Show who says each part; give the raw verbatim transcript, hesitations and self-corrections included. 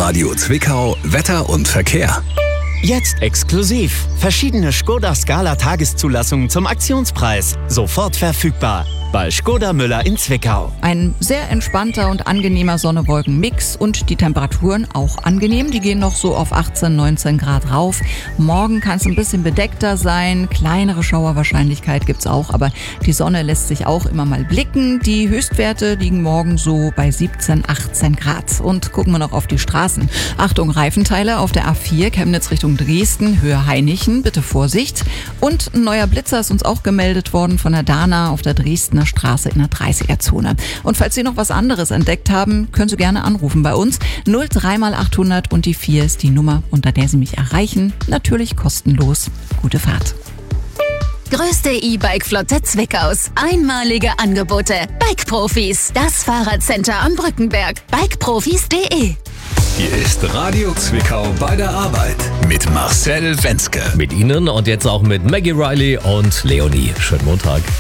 Speaker 1: Radio Zwickau Wetter und Verkehr.
Speaker 2: Jetzt exklusiv. Verschiedene Škoda Scala Tageszulassungen zum Aktionspreis. Sofort verfügbar. Bei Škoda Müller in Zwickau.
Speaker 3: Ein sehr entspannter und angenehmer Sonne-Wolken-Mix und die Temperaturen auch angenehm. Die gehen noch so auf achtzehn, neunzehn Grad rauf. Morgen kann es ein bisschen bedeckter sein. Kleinere Schauerwahrscheinlichkeit gibt's auch, aber die Sonne lässt sich auch immer mal blicken. Die Höchstwerte liegen morgen so bei siebzehn, achtzehn Grad. Und gucken wir noch auf die Straßen. Achtung, Reifenteile auf der A vier Chemnitz Richtung Dresden, Höhe Hainichen. Bitte Vorsicht. Und ein neuer Blitzer ist uns auch gemeldet worden von der Dana auf der Dresdner Straße in der dreißiger-Zone. Und falls Sie noch was anderes entdeckt haben, können Sie gerne anrufen bei uns. null drei mal achthundert und die vier ist die Nummer, unter der Sie mich erreichen. Natürlich kostenlos. Gute Fahrt.
Speaker 4: Größte E-Bike-Flotte Zwickaus. Einmalige Angebote. Bike-Profis. Das Fahrradcenter am Brückenberg. bikeprofis punkt de.
Speaker 1: Hier ist Radio Zwickau bei der Arbeit mit Marcel Wenzke.
Speaker 5: Mit Ihnen und jetzt auch mit Maggie Riley und Leonie. Schönen Montag.